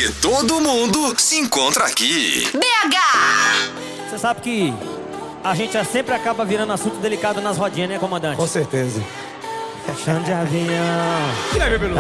porque todo mundo se encontra aqui. BH! Você sabe que a gente sempre acaba virando assunto delicado nas rodinhas, né, comandante? Com certeza. Chão de avião.